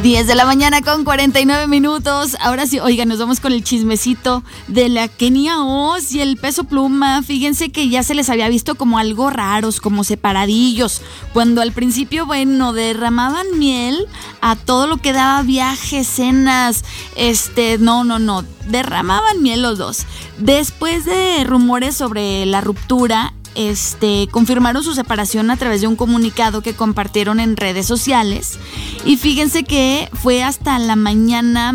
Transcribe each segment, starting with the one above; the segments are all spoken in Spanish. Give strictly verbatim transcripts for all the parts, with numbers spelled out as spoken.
diez de la mañana con cuarenta y nueve minutos. Ahora sí, oigan, nos vamos con el chismecito de la Kenia Oz y el Peso Pluma. Fíjense que ya se les había visto como algo raros, como separadillos. Cuando al principio, bueno, derramaban miel a todo lo que daba, viajes, cenas. Este, no, no, no. Derramaban miel los dos. Después de rumores sobre la ruptura, Este, confirmaron su separación a través de un comunicado que compartieron en redes sociales. Y fíjense que fue hasta la mañana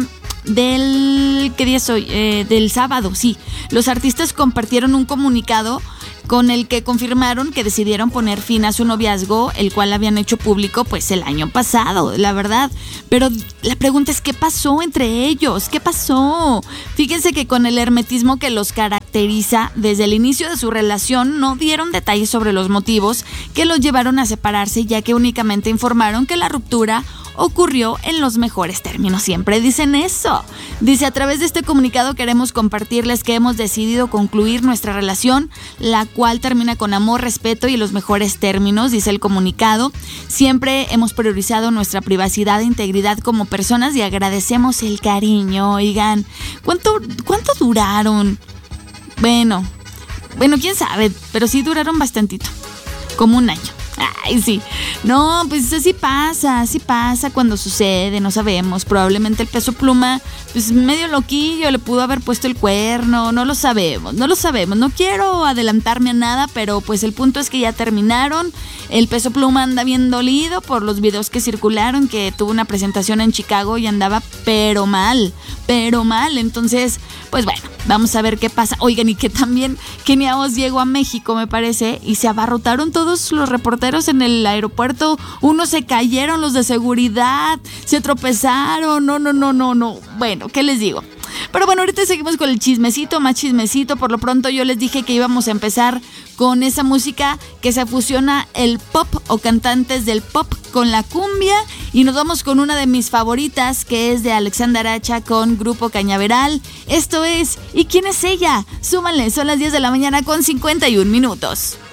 del... ¿Qué día es hoy? Eh, del sábado, sí. Los artistas compartieron un comunicado con el que confirmaron que decidieron poner fin a su noviazgo, el cual habían hecho público pues el año pasado, la verdad. Pero la pregunta es, ¿qué pasó entre ellos? ¿Qué pasó? Fíjense que con el hermetismo que los caracteriza desde el inicio de su relación, no dieron detalles sobre los motivos que los llevaron a separarse, ya que únicamente informaron que la ruptura ocurrió en los mejores términos. Siempre dicen eso. Dice: a través de este comunicado queremos compartirles que hemos decidido concluir nuestra relación, la cual termina con amor, respeto y los mejores términos, dice el comunicado. Siempre hemos priorizado nuestra privacidad e integridad como personas y agradecemos el cariño. Oigan, ¿cuánto, cuánto duraron? Bueno, bueno, quién sabe, pero sí duraron bastantito, como un año. Ay, sí. No, pues así pasa, así pasa cuando sucede, no sabemos. Probablemente el Peso Pluma, pues medio loquillo, le pudo haber puesto el cuerno, no lo sabemos, no lo sabemos. No quiero adelantarme a nada, pero pues el punto es que ya terminaron. El Peso Pluma anda bien dolido por los videos que circularon, que tuvo una presentación en Chicago y andaba pero mal, pero mal. Entonces, pues bueno, vamos a ver qué pasa. Oigan, y que también Kenia Oz llegó a México, me parece, y se abarrotaron todos los reporteros en el aeropuerto. Unos se cayeron, los de seguridad, se tropezaron. No, no, no, no, no. Bueno, ¿qué les digo? Pero bueno, ahorita seguimos con el chismecito, más chismecito. Por lo pronto yo les dije que íbamos a empezar con esa música que se fusiona el pop o cantantes del pop con la cumbia. Y nos vamos con una de mis favoritas, que es de Alexandra Aracha con Grupo Cañaveral. Esto es ¿Y quién es ella? Súmanle, son las diez de la mañana con cincuenta y un minutos.